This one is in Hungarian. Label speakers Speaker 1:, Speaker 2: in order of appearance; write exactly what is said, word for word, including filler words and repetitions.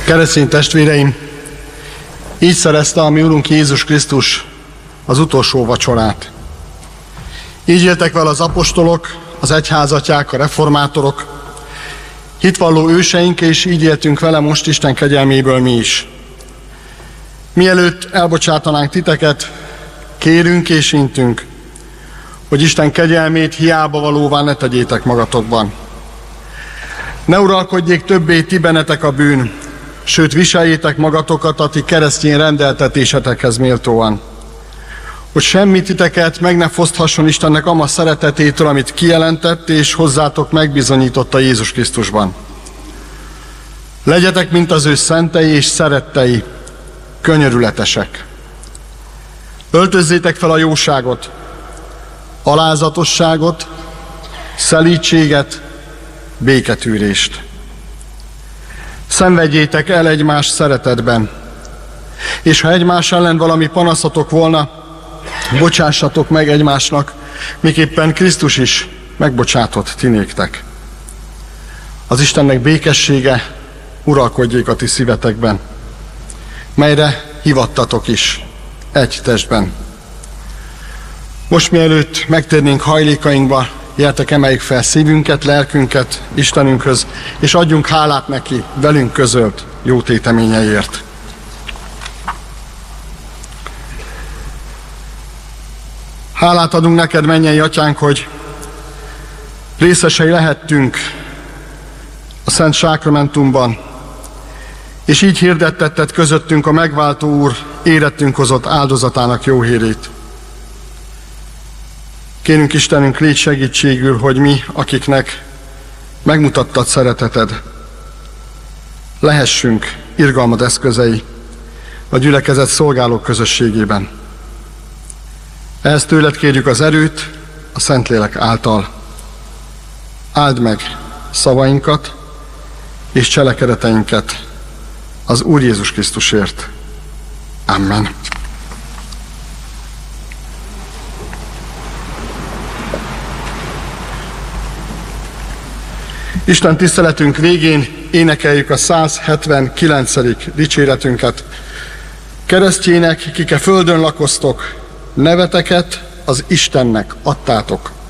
Speaker 1: Keresztény testvéreim, így szerezte a mi Urunk Jézus Krisztus az utolsó vacsorát. Így éltek vele az apostolok, az egyházatják, a reformátorok, hitvalló őseink, és így éltünk vele most Isten kegyelméből mi is. Mielőtt elbocsátanánk titeket, kérünk és intünk, hogy Isten kegyelmét hiába valóvá ne tegyétek magatokban. Ne uralkodjék többé ti bennetek a bűn, sőt viseljétek magatokat a ti keresztény rendeltetésetekhez méltóan, hogy semmi titeket meg ne foszthasson Istennek ama szeretetétől, amit kijelentett és hozzátok megbizonyította Jézus Krisztusban. Legyetek, mint az ő szentei és szerettei, könyörületesek. Öltözzétek fel a jóságot, alázatosságot, szelídséget, béketűrést. Szenvedjétek el egymás szeretetben, és ha egymás ellen valami panaszotok volna, bocsássatok meg egymásnak, miképpen Krisztus is megbocsátott ti néktek. Az Istennek békessége uralkodjék a ti szívetekben, melyre hivattatok is egy testben. Most mielőtt megtérnénk hajlékainkba, gyertek, emeljük fel szívünket, lelkünket Istenünkhöz, és adjunk hálát neki velünk közölt jó téteményeiért. Hálát adunk neked, mennyei Atyánk, hogy részesei lehettünk a Szent Sákramentumban, és így hirdettetted közöttünk a megváltó Úr érettünk hozott áldozatának jó hírét. Kérünk Istenünk, légy segítségül, hogy mi, akiknek megmutattad szereteted, lehessünk irgalmad eszközei a gyülekezet szolgálók közösségében. Ehhez tőled kérjük az erőt a Szentlélek által. Áld meg szavainkat és cselekedeteinket az Úr Jézus Krisztusért. Amen. Isten tiszteletünk végén énekeljük a száz hetvenkilencedik dicséretünket. Keresztjének, kik e földön lakoztok, neveteket az Istennek adtátok.